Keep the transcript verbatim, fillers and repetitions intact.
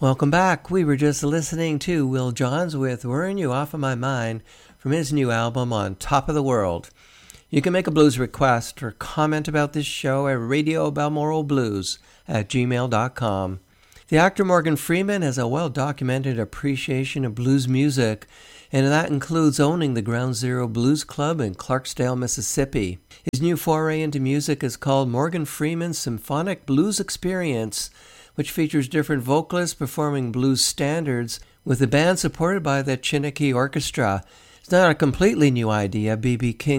Welcome back. We were just listening to Will Johns with Wearing You Off of My Mind from his new album On Top of the World. You can make a blues request or comment about this show at radio balmoral blues at gmail dot com. The actor Morgan Freeman has a well-documented appreciation of blues music, and that includes owning the Ground Zero Blues Club in Clarksdale, Mississippi. His new foray into music is called Morgan Freeman's Symphonic Blues Experience, which features different vocalists performing blues standards with the band supported by the Chiniki Orchestra. It's not a completely new idea. B B King